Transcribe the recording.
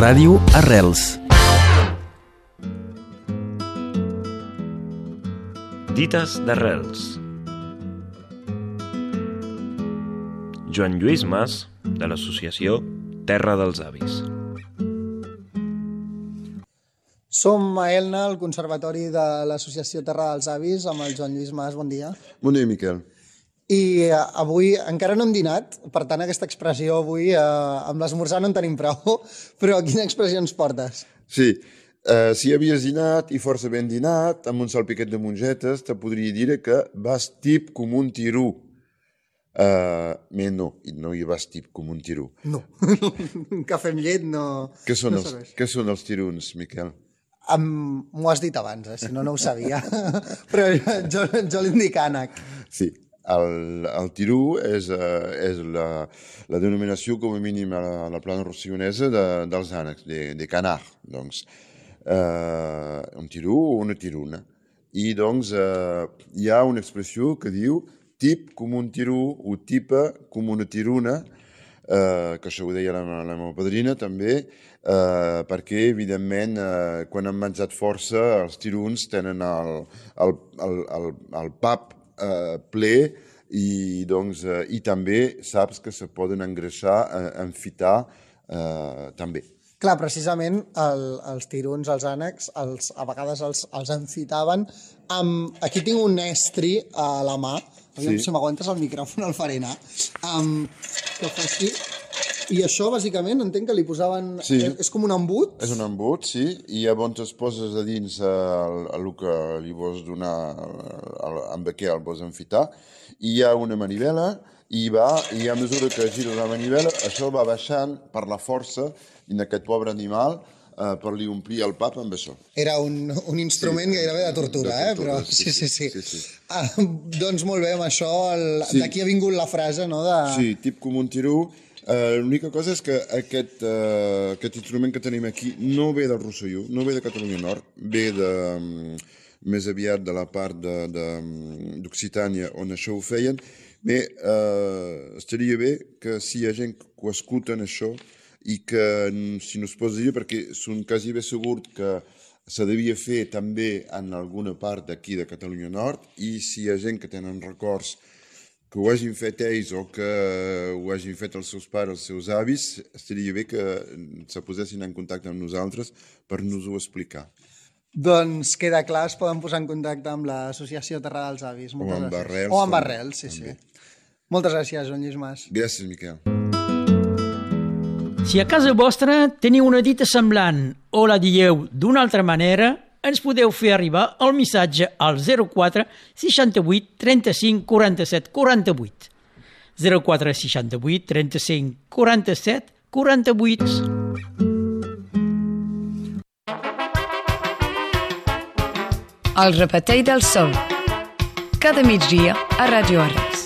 Ràdio Arrels. Dites d'Arrels. Joan Lluís Mas, de l'associació Terra dels Avis. Som a Elna, al Conservatori de l'Associació Terra dels Avis, amb el Joan Lluís Mas. Bon dia. Bon dia, Miquel. I avui encara no hem dinat, per tant aquesta expressió avui, amb l'esmorzar no en tenim prou, però quina expressió ens portes? Sí, si havies dinat i força ben dinat, amb un salpiquet de mongetes, te podria dir que vas tip com un tirú. No hi vas tip com un tirú. No, un cafè amb llet no... Què són els tiruns, Miquel? M'ho has dit abans, si no ho sabia, però jo li dic ànec. Sí, el tirú és la denominació com a mínim a la plana rossionesa dels ànecs, de canard, doncs. Un tirú o una tiruna. I doncs hi ha una expressió que diu tip com un tirú o tipa com una tiruna, que això ho deia la meva padrina també, perquè evidentment quan han menjat força els tiruns tenen el pap ple i també saps que se poden engreixar, enfitar també. Clar, precisament els tiruns, els ànecs, a vegades els enfitaven amb... Aquí tinc un estri a la mà, aviam si m'aguantes el micròfon, el faré anar, que fa així. I això, bàsicament, entenc que li posaven... Sí. És com un embut? És un embut, sí, i llavors es poses a dins el que li vols donar, amb què el vols enfitar, i hi ha una manivela, i a mesura que gira la manivela, això va baixant per la força en aquest pobre animal per li omplir el pap amb això. Era un instrument gairebé de tortura, però sí. Doncs molt bé, amb això, d'aquí ha vingut la frase, no? Sí, tip com un tirú. L'única cosa és que aquest instrument que tenim aquí no ve del Rosselló, no ve de Catalunya Nord, ve més aviat de la part d'Occitània on això ho feien. Bé, estaria bé que si hi ha gent que ho escolten això i que si no es posa dir, perquè són quasi bé segur que se devia fer també en alguna part d'aquí de Catalunya Nord, i si hi ha gent que tenen records que ho hagin fet ells o que ho hagin fet els seus pares, els seus avis, estaria bé que se posessin en contacte amb nosaltres per nos-ho explicar. Doncs queda clar, es poden posar en contacte amb l'Associació Terra dels Avis. O amb Arrels. O amb Arrels, sí. Moltes gràcies, Joan Lluís Mas. Gràcies, Miquel. Si a casa vostra teniu una dita semblant o la dieu d'una altra manera, ens podeu fer arribar el missatge al 04 68 35 47 48. 04 68 35 47 48. El repetell del sol. Cada migdia a Ràdio Arrels.